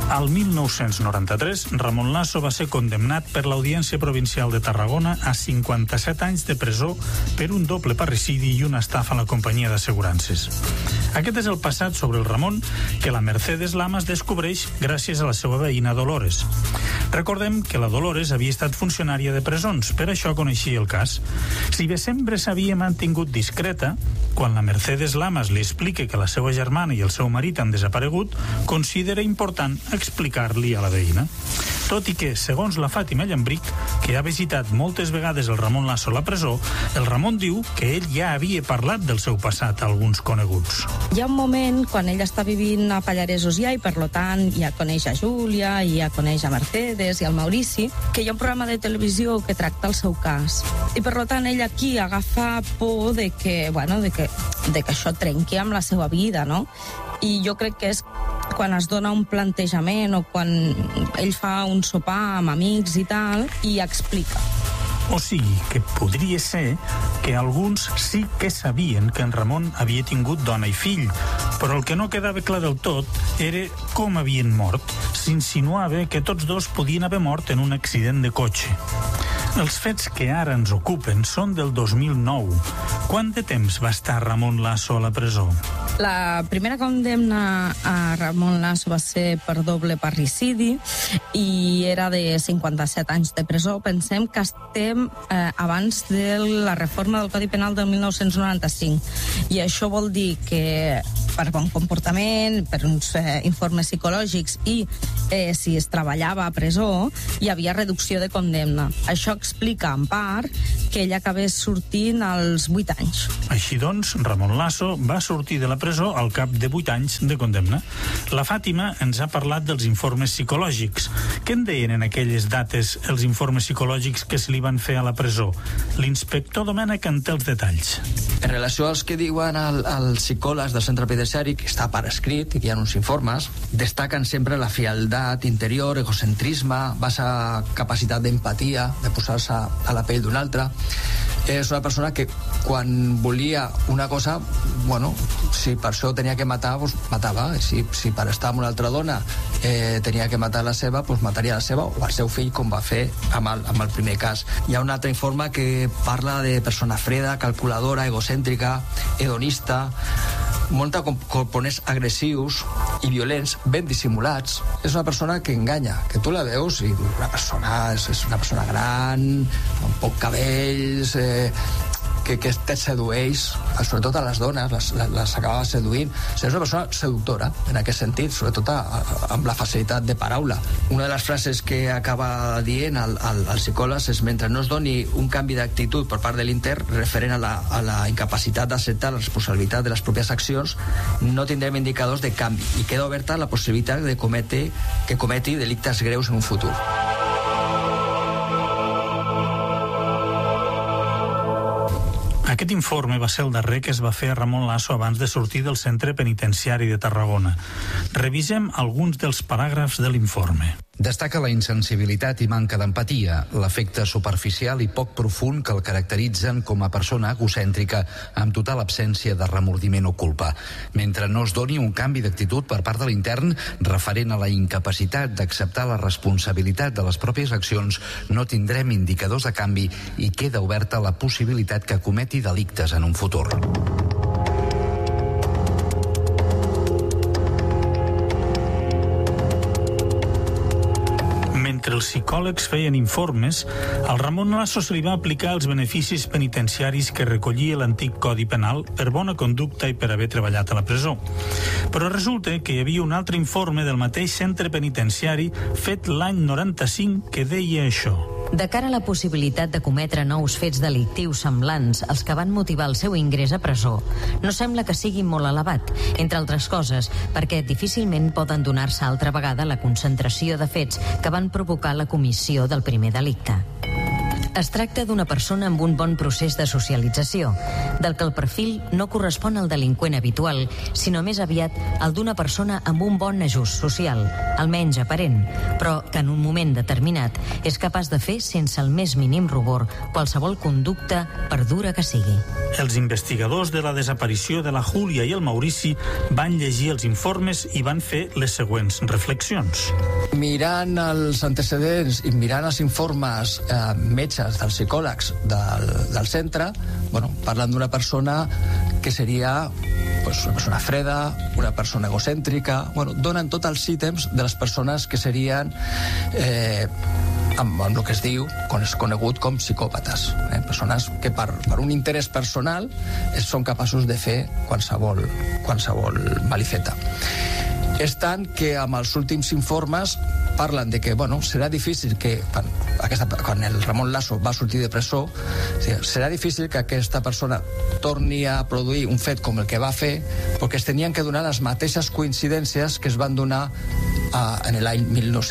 Al 1993, Ramon Lasso va ser condemnat per l'Audiència Provincial de Tarragona a 57 anys de presó per un doble parricidi i una estafa a la companyia d'assegurances. Aquest és el passat sobre el Ramon que la Mercedes Lamas descobreix gràcies a la seva veïna Dolores. Recordem que la Dolores havia estat funcionària de presons, per això coneixia el cas. Si bé sempre s'havia mantingut discreta, quan la Mercedes Lamas li explica que la seva germana i el seu marit han desaparegut, considera important explicar-li a la veïna. Tot i que, segons la Fàtima Llambric, que ha visitat moltes vegades el Ramon Lasso a la presó, el Ramon diu que ell ja havia parlat del seu passat a alguns coneguts. Hi ha un moment quan ell està vivint a Pallaresos ja, i per tant ja coneix a Júlia, i ja coneix a Mercedes i al Maurici, que hi ha un programa de televisió que tracta el seu cas. I per tant ell aquí agafa por de que això trenqui amb la seva vida, no? I jo crec que és quan es dona un plantejament o quan ell fa un sopar amb amics i tal, i explica. O sigui, que podria ser que alguns sí que sabien que en Ramon havia tingut dona i fill, però el que no quedava clar del tot era com havien mort. S'insinuava que tots dos podien haver mort en un accident de cotxe. Els fets que ara ens ocupen són del 2009. Quant de temps va estar Ramon Lasso a la presó? La primera condemna a Ramon Lasso va ser per doble parricidi i era de 57 anys de presó. Pensem que estem abans de la reforma del Codi Penal del 1995, i això vol dir que per bon comportament, per uns informes psicològics i si es treballava a presó, hi havia reducció de condemna. Això explica en part que ell acabés sortint als 8 anys. Així doncs, Ramon Lasso va sortir de la presó al cap de 8 anys de condemna. La Fàtima ens ha parlat dels informes psicològics. Què en deien en aquelles dates els informes psicològics que se li van fer a la presó? L'inspector Domènech en té els detalls. En relació als que diuen els psicòlegs del centre penitenciari, que està per escrit i que hi ha uns informes, destaquen sempre la frialdat interior, egocentrisme, baixa capacitat d'empatia, de posar-se a la pell d'un altre. És una persona que quan volia una cosa, si per això tenia que matar, doncs matava. Si per estar amb una altra dona tenia que matar la seva, doncs mataria la seva o el seu fill, com va fer amb el primer cas. Hi ha un altre informe que parla de persona freda, calculadora, egocèntrica, hedonista, molta components agressius i violents, ben dissimulats. És una persona que enganya, que tu la veus i és una persona gran, amb poc cabells, que te sedueix, sobretot a les dones, les acaba seduint. És una persona seductora, en aquest sentit, sobretot amb la facilitat de paraula. Una de les frases que acaba dient als psicòlegs és: mentre no es doni un canvi d'actitud per part de l'intern referent a la incapacitat d'acceptar la responsabilitat de les pròpies accions, no tindrem indicadors de canvi i queda oberta la possibilitat que cometi delictes greus en un futur. Aquest informe va ser el darrer que es va fer a Ramon Lasso abans de sortir del centre penitenciari de Tarragona. Revisem alguns dels paràgrafs de l'informe. Destaca la insensibilitat i manca d'empatia, l'efecte superficial i poc profund que el caracteritzen com a persona egocèntrica amb total absència de remordiment o culpa. Mentre no es doni un canvi d'actitud per part de l'intern referent a la incapacitat d'acceptar la responsabilitat de les pròpies accions, no tindrem indicadors de canvi i queda oberta la possibilitat que cometi delictes en un futur. Mentre els psicòlegs feien informes, al Ramon Lasso se li va aplicar els beneficis penitenciaris que recollia l'antic Codi Penal per bona conducta i per haver treballat a la presó. Però resulta que hi havia un altre informe del mateix centre penitenciari fet l'any 95 que deia això. De cara a la possibilitat de cometre nous fets delictius semblants als que van motivar el seu ingrés a presó, no sembla que sigui molt elevat, entre altres coses, perquè difícilment poden donar-se altra vegada la concentració de fets que van provocar la comissió del primer delicte. Es tracta d'una persona amb un bon procés de socialització, del que el perfil no correspon al delinqüent habitual, sinó més aviat al d'una persona amb un bon ajust social, almenys aparent, però que en un moment determinat és capaç de fer sense el més mínim rubor qualsevol conducta, per dura que sigui. Els investigadors de la desaparició de la Júlia i el Maurici van llegir els informes i van fer les següents reflexions. Mirant els antecedents i mirant els informes metges dels psicòlegs del centre, parlen d'una persona que seria una persona freda, una persona egocèntrica, donen tots els ítems de les persones que serien amb el que es diu, és conegut com psicòpates, persones que per un interès personal són capaços de fer qualsevol malifeta. És tant que amb els últims informes parlen de que, serà difícil que, quan el Ramon Lasso va sortir de presó, serà difícil que aquesta persona torni a produir un fet com el que va fer, perquè es tenien que donar les mateixes coincidències que es van donar en l'any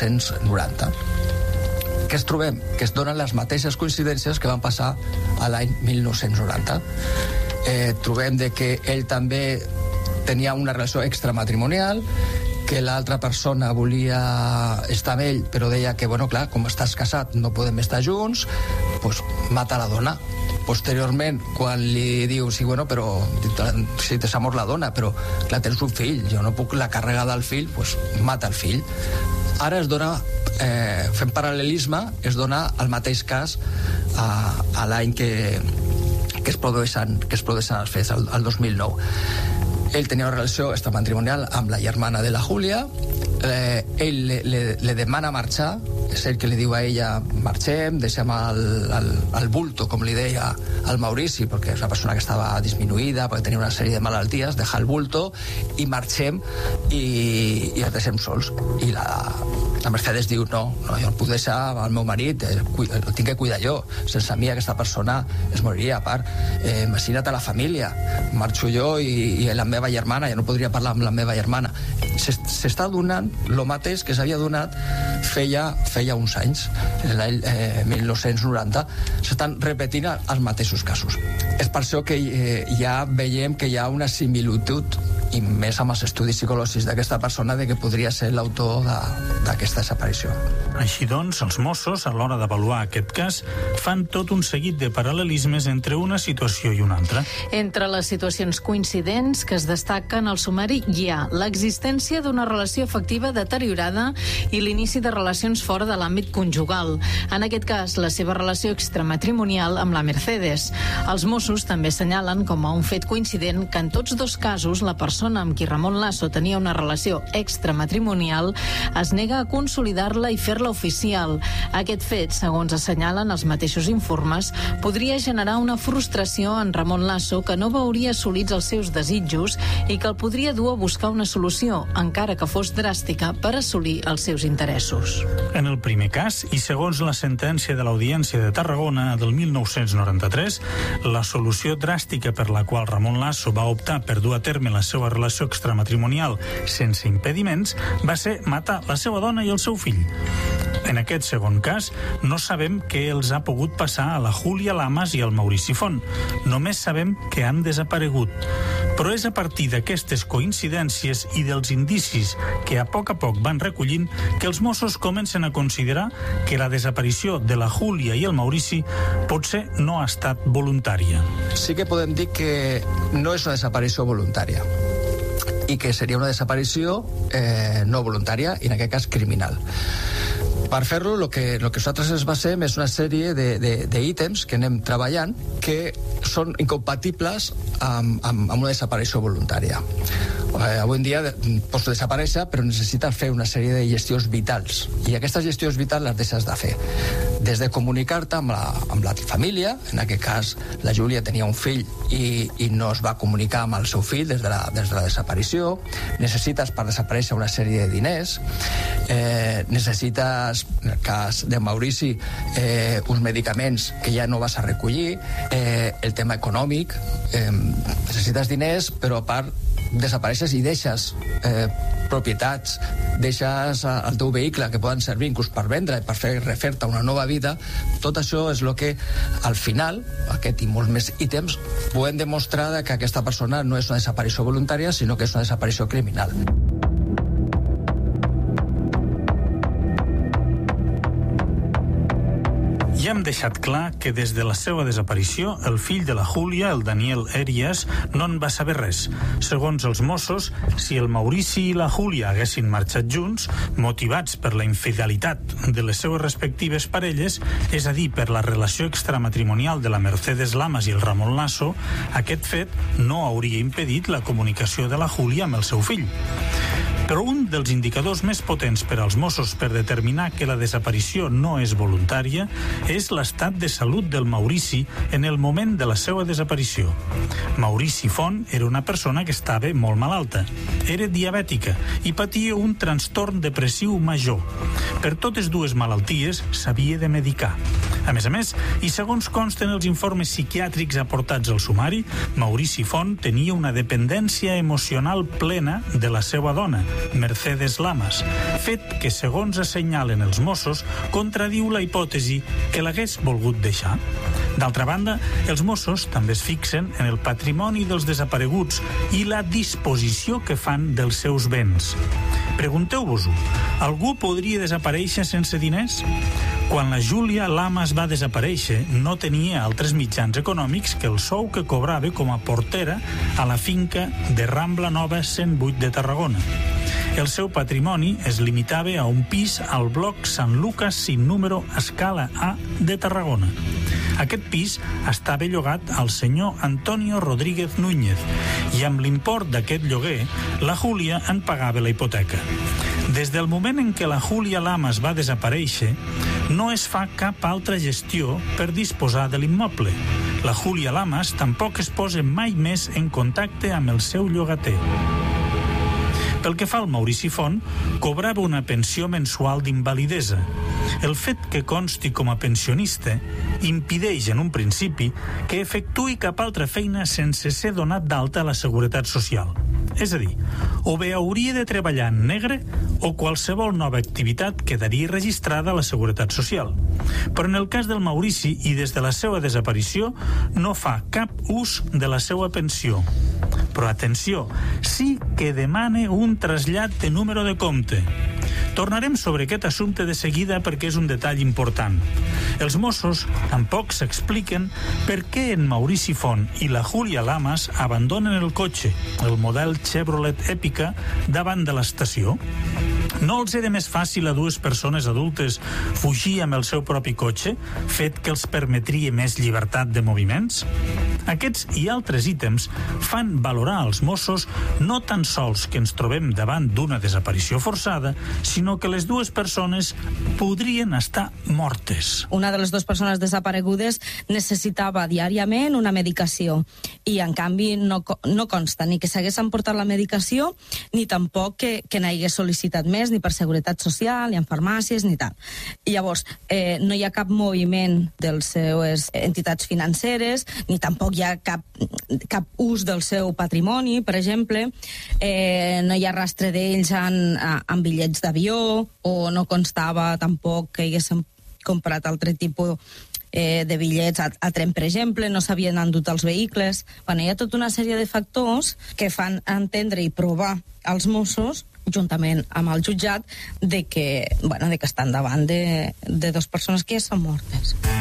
1990. Què es trobem? Que es donen les mateixes coincidències que van passar a l'any 1990. Trobem de que ell també tenia una relació extramatrimonial, que l'altra persona volia estar amb ell, però deia que, com estàs casat no podem estar junts, doncs mata la dona. Posteriorment, quan li diu, però si t'és amor la dona, però clar, tens un fill, jo no puc la càrrega del fill, doncs mata el fill. Ara es dona, fent paral·lelisme, es dona el mateix cas a l'any que es produeixen els fets, el 2009. Ell tenia una relació extramatrimonial amb la germana de la Júlia, ell le demana marxar, és ell que li diu a ella marxem, deixem el bulto, com li deia al Maurici, perquè és una persona que estava disminuïda, perquè tenia una sèrie de malalties, deixar el bulto i marxem i els deixem sols. I la Mercedes diu, no, jo no puc deixar el meu marit, el tinc que cuidar jo, sense mi aquesta persona es moriria. A part, imagina't a la família, marxo jo i la meva germana, ja no podria parlar amb la meva germana. S'està donant el mateix que s'havia donat feia uns anys, l'any 1990. S'estan repetint els mateixos casos. És per això que ja veiem que hi ha una similitud, i més amb els estudis psicològics d'aquesta persona, de que podria ser l'autor d'aquesta desaparició. Així doncs, els Mossos, a l'hora d'avaluar aquest cas, fan tot un seguit de paral·lelismes entre una situació i una altra. Entre les situacions coincidents que es destaquen al sumari hi ha l'existència d'una relació afectiva deteriorada i l'inici de relacions fora de l'àmbit conjugal. En aquest cas, la seva relació extramatrimonial amb la Mercedes. Els Mossos també assenyalen com a un fet coincident que en tots dos casos la persona amb qui Ramon Lasso tenia una relació extramatrimonial es nega a consolidar-la i fer-la oficial. Aquest fet, segons assenyalen els mateixos informes, podria generar una frustració en Ramon Lasso que no veuria assolits els seus desitjos i que el podria dur a buscar una solució, encara que fos dràstica, per assolir els seus interessos. En el primer cas, i segons la sentència de l'Audiència de Tarragona del 1993, la solució dràstica per la qual Ramon Lasso va optar per dur a terme la seva relació extramatrimonial sense impediments va ser matar la seva dona i el seu fill. En aquest segon cas, no sabem què els ha pogut passar a la Júlia Lamas i al Maurici Font. Només sabem que han desaparegut. Però és a partir d'aquestes coincidències i dels indicis que a poc van recollint que els Mossos comencen a considerar que la desaparició de la Júlia i el Maurici potser no ha estat voluntària. Sí que podem dir que no és una desaparició voluntària i que seria una desaparició no voluntària i en aquest cas criminal. Per fer-lo, el que nosaltres ens basem és una sèrie d'ítems que anem treballant que són incompatibles amb una desaparició voluntària. Avui en dia pots desaparèixer, però necessites fer una sèrie de gestions vitals, i aquestes gestions vitals les deixes de fer. Des de comunicar-te amb la família, en aquest cas la Júlia tenia un fill i no es va comunicar amb el seu fill des de la desaparició. Necessites per desaparèixer una sèrie de diners, necessites, en el cas de Maurici, uns medicaments que ja no vas a recollir, el tema econòmic, necessites diners, però a part desapareixes i deixes propietats, deixes el teu vehicle que poden servir inclús per vendre, per refer-te una nova vida, tot això és el que al final, aquest i molts més ítems, podem demostrar que aquesta persona no és una desaparició voluntària, sinó que és una desaparició criminal. Ja hem deixat clar que des de la seva desaparició el fill de la Júlia, el Daniel Èrias, no en va saber res. Segons els Mossos, si el Maurici i la Júlia haguessin marxat junts, motivats per la infidelitat de les seues respectives parelles, és a dir, per la relació extramatrimonial de la Mercedes Lamas i el Ramon Lasso, aquest fet no hauria impedit la comunicació de la Júlia amb el seu fill. Però un dels indicadors més potents per als Mossos per determinar que la desaparició no és voluntària és l'estat de salut del Maurici en el moment de la seva desaparició. Maurici Font era una persona que estava molt malalta. Era diabètica i patia un trastorn depressiu major. Per totes dues malalties s'havia de medicar. A més, i segons consten els informes psiquiàtrics aportats al sumari, Maurici Font tenia una dependència emocional plena de la seva dona, Mercedes Lamas, fet que, segons assenyalen els Mossos, contradiu la hipòtesi que l'hagués volgut deixar. D'altra banda, els Mossos també es fixen en el patrimoni dels desapareguts i la disposició que fan dels seus béns. Pregunteu-vos-ho, algú podria desaparèixer sense diners? Quan la Júlia Lamas va desaparèixer, no tenia altres mitjans econòmics que el sou que cobrava com a portera a la finca de Rambla Nova 108 de Tarragona. El seu patrimoni es limitava a un pis al bloc Sant Lucas sin número Escala A de Tarragona. Aquest pis estava llogat al senyor Antonio Rodríguez Núñez i amb l'import d'aquest lloguer, la Júlia en pagava la hipoteca. Des del moment en què la Júlia Lamas va desaparèixer, no es fa cap altra gestió per disposar de l'immoble. La Júlia Lamas tampoc es posa mai més en contacte amb el seu llogater. Pel que fa al Maurici Font, cobrava una pensió mensual d'invalidesa. El fet que consti com a pensionista impedeix en un principi que efectuï cap altra feina sense ser donat d'alta a la Seguretat Social. És a dir, o bé hauria de treballar en negre o qualsevol nova activitat quedaria registrada a la Seguretat Social. Però en el cas del Maurici i des de la seva desaparició no fa cap ús de la seva pensió. Però atenció, sí que demana un trasllat de número de compte. Tornarem sobre aquest assumpte de seguida perquè és un detall important. Els Mossos tampoc s'expliquen per què en Maurici Font i la Júlia Lamas abandonen el cotxe, el model Chevrolet Epica, davant de l'estació. No els era més fàcil a dues persones adultes fugir amb el seu propi cotxe, fet que els permetria més llibertat de moviments? Aquests i altres ítems fan valorar als Mossos no tan sols que ens trobem davant d'una desaparició forçada, sinó que les dues persones podrien estar mortes. Una de les dues persones desaparegudes necessitava diàriament una medicació i, en canvi, no consta ni que s'hagués emportat la medicació ni tampoc que n'hagués sol·licitat més, ni per Seguretat Social, ni en farmàcies, ni tal. I llavors, no hi ha cap moviment de les seues entitats financeres, ni tampoc hi ha cap ús del seu patrimoni, per exemple. No hi ha rastre d'ells en bitllets d'avió, o no constava tampoc que haguessin comprat altre tipus de bitllets a tren, per exemple, no s'havien endut els vehicles. Bueno, hi ha tota una sèrie de factors que fan entendre i provar als Mossos, juntament amb el jutjat, de que estan davant de dues persones que ja són mortes.